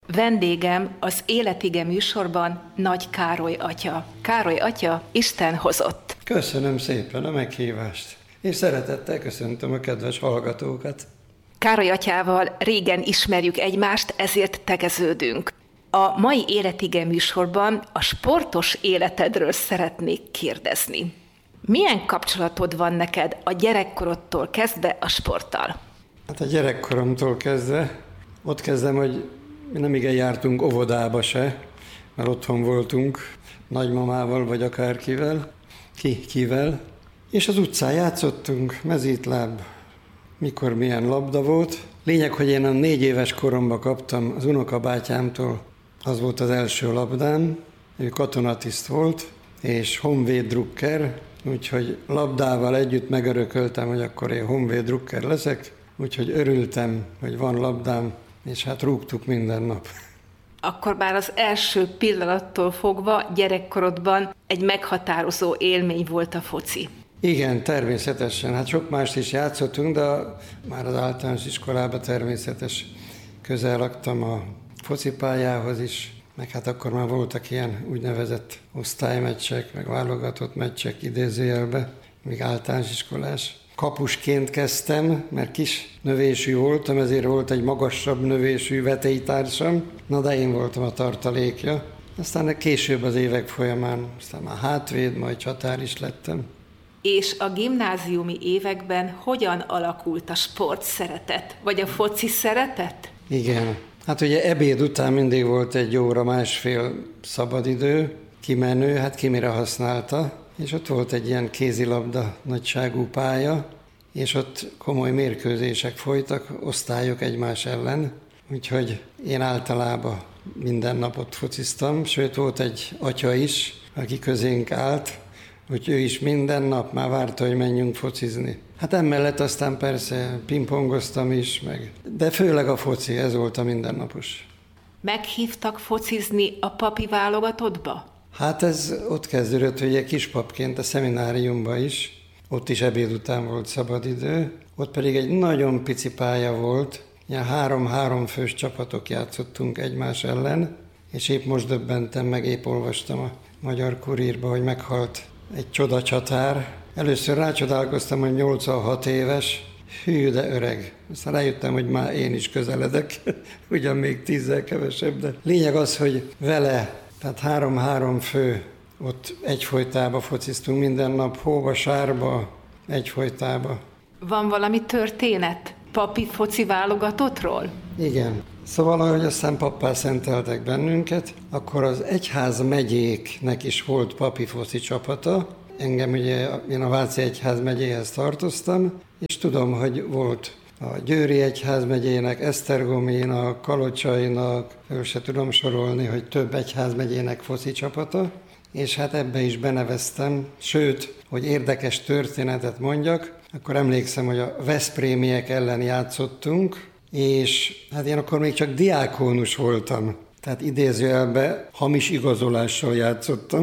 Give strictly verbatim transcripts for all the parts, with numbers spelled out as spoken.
Vendégem az Életige műsorban Nagy Károly atya. Károly atya, Isten hozott. Köszönöm szépen a meghívást, és szeretettel köszöntöm a kedves hallgatókat. Károly atyával régen ismerjük egymást, ezért tegeződünk. A mai Életige műsorban a sportos életedről szeretnék kérdezni. Milyen kapcsolatod van neked a gyerekkorodtól kezdve a sporttal? Hát a gyerekkoromtól kezdve, ott kezdem, hogy mi nem igen jártunk óvodába se, mert otthon voltunk nagymamával vagy akárkivel, ki, kivel, és az utcán játszottunk, mezítláb, mikor milyen labda volt. Lényeg, hogy én a négy éves koromban kaptam az unokabátyámtól, az volt az első labdám, ő katonatiszt volt, és honvéd drukker, úgyhogy labdával együtt megörököltem, hogy akkor én honvéd drukker leszek, úgyhogy örültem, hogy van labdám, és hát rúgtuk minden nap. Akkor már az első pillanattól fogva gyerekkorodban egy meghatározó élmény volt a foci. Igen, természetesen. Hát sok mást is játszottunk, de már az általános iskolában természetes közel laktam a focipályához is, meg hát akkor már voltak ilyen úgynevezett osztálymeccsek, meg válogatott meccsek idézőjelbe, még általános iskolás. Kapusként kezdtem, mert kis növésű voltam, ezért volt egy magasabb növésű vetélytársam, na de én voltam a tartalékja. Aztán később az évek folyamán, aztán már hátvéd, majd csatár is lettem. És a gimnáziumi években hogyan alakult a sport szeretet, vagy a foci szeretet? Igen. Hát ugye ebéd után mindig volt egy óra, másfél szabadidő, kimenő, hát ki mire használta, és ott volt egy ilyen kézilabda nagyságú pálya, és ott komoly mérkőzések folytak, osztályok egymás ellen, úgyhogy én általában minden napot fociztam, sőt volt egy atya is, aki közénk állt, hogy ő is minden nap már várta, hogy menjünk focizni. Hát emellett aztán persze pingpongoztam is, meg. De főleg a foci, ez volt a mindennapos. Meghívtak focizni a papi válogatottba? Hát ez ott kezdődött, hogy kispapként a szemináriumban is, ott is ebéd után volt szabadidő, ott pedig egy nagyon pici pálya volt, ilyen három-három fős csapatok játszottunk egymás ellen, és épp most döbbentem meg, épp olvastam a Magyar Kurírba, hogy meghalt egy csodacsatár. Először rácsodálkoztam, hogy nyolcvanhat éves, hű, de öreg. Aztán rájöttem, hogy már én is közeledek, ugyan még tízzel kevesebb, de lényeg az, hogy vele, tehát három-három fő, ott egyfolytába fociztunk minden nap, hóba, sárba, egyfolytába. Van valami történet papi foci válogatottról? Igen. Szóval, ahogy aztán pappá szenteltek bennünket, akkor az egyház megyéknek is volt papi foci csapata. Engem ugye, én a Váci Egyház megyéhez tartoztam, és tudom, hogy volt a Győri Egyház megyének, Esztergominak, Kalocsainak, föl se tudom sorolni, hogy több egyház megyének foci csapata, és hát ebbe is beneveztem, sőt, hogy érdekes történetet mondjak, akkor emlékszem, hogy a veszprémiek ellen játszottunk, és hát én akkor még csak diákónus voltam. Tehát idézőjelben hamis igazolással játszottam,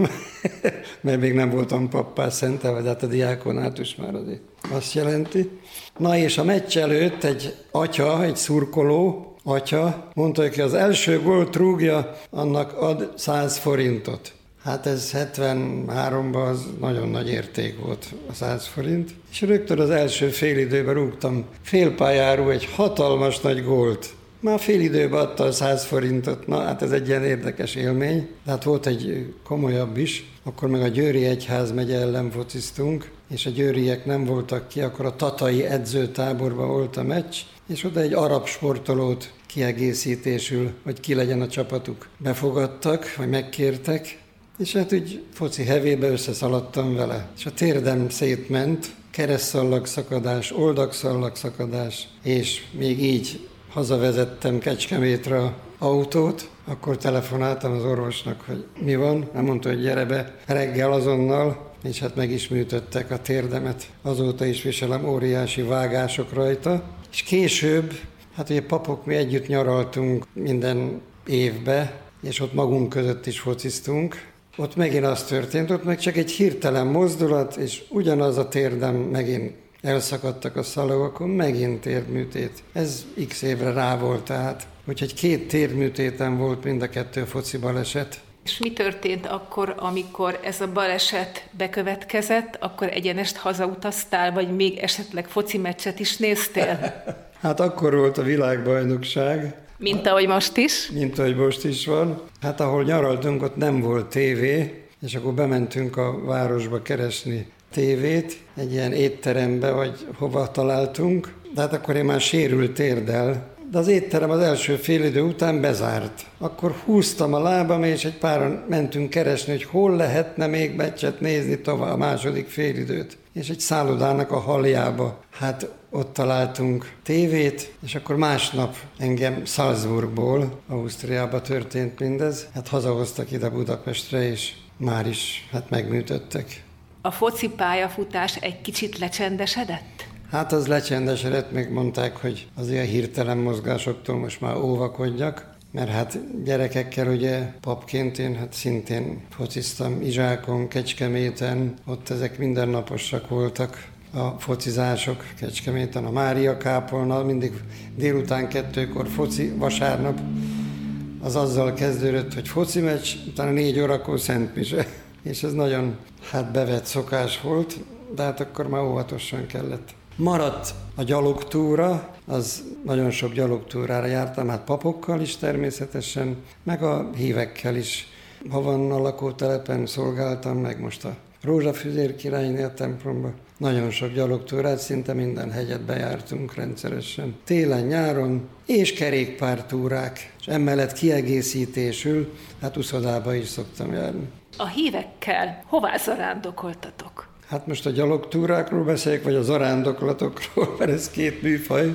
mert még nem voltam pappá szentelve, de hát a diákonátus már azért azt jelenti. Na és a meccs előtt egy atya, egy szurkoló atya mondta, hogy az első gólt rúgja, annak ad száz forintot. Hát ez hetvenháromban az nagyon nagy érték volt a száz forint. És rögtön az első félidőben rúgtam félpályáról egy hatalmas nagy gólt. Már félidőben adta a száz forintot, na hát ez egy ilyen érdekes élmény. De hát volt egy komolyabb is, akkor meg a Győri Egyház megye ellen fociztunk, és a győriek nem voltak ki, akkor a tatai edzőtáborban volt a meccs, és oda egy arab sportolót kiegészítésül, hogy ki legyen a csapatuk, befogadtak, vagy megkértek, és hát úgy foci hevébe összeszaladtam vele. És a térdem szétment, keresztszallagszakadás, oldakszallagszakadás, és még így hazavezettem Kecskemétre az autót, akkor telefonáltam az orvosnak, hogy mi van. Nem mondta, hogy gyere be reggel azonnal, és hát meg is műtöttek a térdemet. Azóta is viselem óriási vágások rajta. És később, hát ugye papok, mi együtt nyaraltunk minden évbe, és ott magunk között is fociztunk. Ott megint az történt, ott meg csak egy hirtelen mozdulat, és ugyanaz a térdem megint elszakadtak a szalagokon, megint térdműtét. Ez x évre rá volt, tehát Úgyhogy két térműtéten volt mind a kettő foci baleset. És mi történt akkor, amikor ez a baleset bekövetkezett, akkor egyenest hazautaztál, vagy még esetleg foci meccset is néztél? Hát akkor volt a világbajnokság. Mint ahogy most is? Mint ahogy most is van. Hát ahol nyaraltunk, ott nem volt tévé, és akkor bementünk a városba keresni tévét, egy ilyen étterembe, vagy hova találtunk. De hát akkor én már sérült térdel, de az étterem az első félidő után bezárt. Akkor húztam a lábam, és egy páran mentünk keresni, hogy hol lehetne még meccset nézni tovább a második félidőt. És egy szállodának a haljába, hát ott találtunk tévét, és akkor másnap engem Salzburgból, Ausztriába történt mindez. Hát hazahoztak ide Budapestre, és már is hát megműtöttek. A foci pályafutás egy kicsit lecsendesedett? Hát az lecsendesedett, még mondták, hogy az ilyen hirtelen mozgásoktól most már óvakodjak, mert hát gyerekekkel ugye papként én hát szintén fociztam Izsákon, Kecskeméten, ott ezek mindennaposak voltak a focizások Kecskeméten, a Mária kápolnal, mindig délután kettőkor foci, vasárnap az azzal kezdődött, hogy foci meccs, utána négy órakor szentmise, és ez nagyon hát bevett szokás volt, de hát akkor már óvatosan kellett. Maradt a gyalogtúra, az nagyon sok gyalogtúrára jártam, hát papokkal is természetesen, meg a hívekkel is. Havanna lakótelepen szolgáltam, meg most a Rózsafüzér királynél templomba. Nagyon sok gyalogtúrát, szinte minden hegyet bejártunk rendszeresen. Télen, nyáron, és kerékpártúrák, és emellett kiegészítésül, hát uszodába is szoktam járni. A hívekkel hová zarándokoltatok? Hát most a gyalogtúrákról beszéljek, vagy a zarándoklatokról, mert ez két műfaj.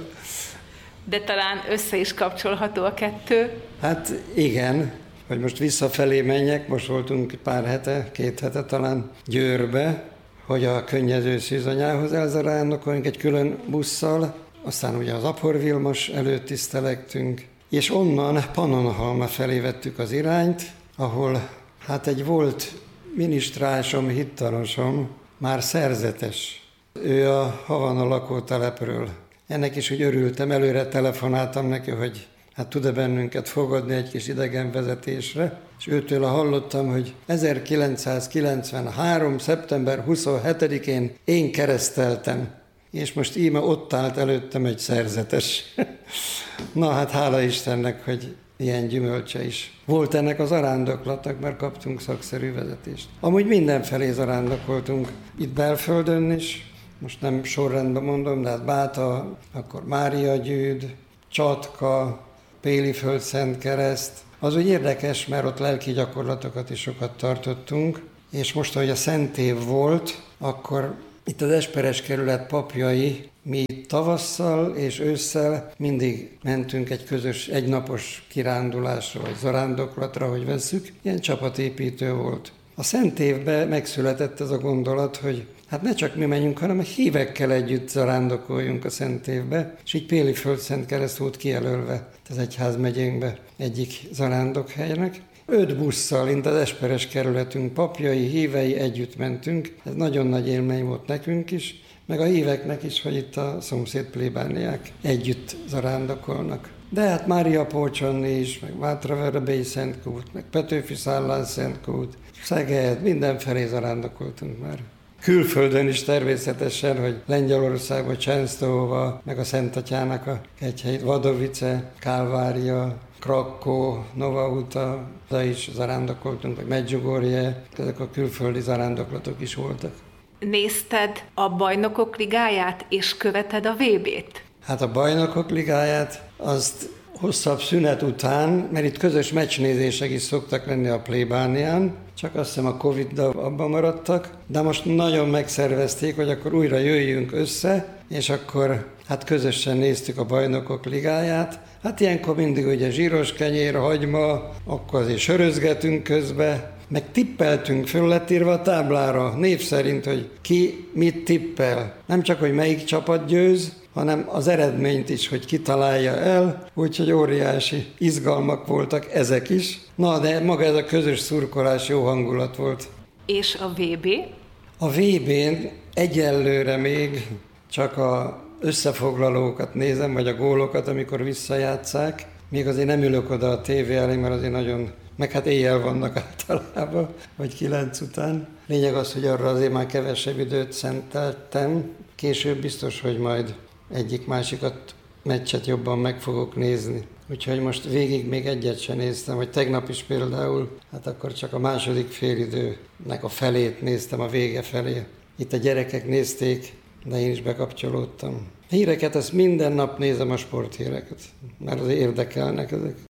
De talán össze is kapcsolható a kettő? Hát igen, hogy most visszafelé menjek, most voltunk pár hete, két hete talán Győrbe, hogy a könnyező szűzanyához elzarándokoljunk egy külön busszal, aztán ugye az Apor Vilmos előtt tisztelektünk, és onnan Pannonhalma felé vettük az irányt, ahol hát egy volt minisztrásom, hittalosom, már szerzetes. Ő a Havana lakótelepről. Ennek is úgy örültem, előre telefonáltam neki, hogy hát tud-e bennünket fogadni egy kis idegenvezetésre, és őtől hallottam, hogy ezerkilencszázkilencvenhárom. szeptember huszonhetedikén én kereszteltem, és most íme ott állt előttem egy szerzetes. Na hát hála Istennek, hogy ilyen gyümölcse is volt ennek az zarándoklatnak, mert kaptunk szakszerű vezetést. Amúgy mindenfelé zarándokoltunk, itt belföldön is, most nem sorrendben mondom, de hát Báta, akkor Máriagyűd, Csatka, Péliföld Szentkereszt. Az úgy érdekes, mert ott lelki gyakorlatokat is sokat tartottunk, és most, ahogy a Szentév volt, akkor itt az Esperes kerület papjai, mi tavasszal és ősszel mindig mentünk egy közös, egynapos kirándulásra, vagy zarándoklatra, hogy vesszük. Ilyen csapatépítő volt. A Szentévben megszületett ez a gondolat, hogy hát ne csak mi menjünk, hanem a hívekkel együtt zarándokoljunk a Szentévbe, és így Péliföld Szentkereszt volt kijelölve az egyházmegyénkbe egyik zarándokhelynek. Öt busszal, mint az Esperes kerületünk papjai, hívei együtt mentünk. Ez nagyon nagy élmény volt nekünk is, meg a híveknek is, hogy itt a szomszéd plébániák együtt zarándokolnak. De hát Mária Polcsonni is, meg Mátraverebélyi Szentkút, meg Petőfi Szállás Szentkút, Szeged, mindenfelé zarándokoltunk már. Külföldön is természetesen, hogy Lengyelországban, Csensztóva, meg a Szent Atyának a kegyhelyét, Vadovice, Kálvária, Krakó, Novauta, de is zarándokoltunk, vagy Medjugorje, ezek a külföldi zarándoklatok is voltak. Nézted a Bajnokok Ligáját, és követed a vé bét? Hát a Bajnokok Ligáját, azt hosszabb szünet után, mert itt közös meccsnézések is szoktak lenni a plébánián, csak azt hiszem a Covid-dal abban maradtak, de most nagyon megszervezték, hogy akkor újra jöjjünk össze, és akkor hát közösen néztük a Bajnokok Ligáját. Hát ilyenkor mindig ugye zsíros kenyér, hagyma, akkor azért sörözgetünk közbe, meg tippeltünk, föl lett írva a táblára név szerint, hogy ki mit tippel. Nem csak, hogy melyik csapat győz, hanem az eredményt is, hogy kitalálja el, úgyhogy óriási izgalmak voltak ezek is. Na, de maga ez a közös szurkolás jó hangulat volt. És a vé bé? A vé bén egyelőre még csak a összefoglalókat nézem, vagy a gólokat, amikor visszajátszák, Még azért nem ülök oda a tévé elé, mert azért nagyon, meg hát éjjel vannak általában, vagy kilenc után. Lényeg az, hogy arra azért már kevesebb időt szenteltem. Később biztos, hogy majd egyik-másikat meccset jobban meg fogok nézni. Úgyhogy most végig még egyet sem néztem, hogy tegnap is például, hát akkor csak a második félidőnek a felét néztem, a vége felé. Itt a gyerekek nézték, de én is bekapcsolódtam. Híreket, ezt minden nap nézem, a sporthíreket, mert az érdekelnek ezek.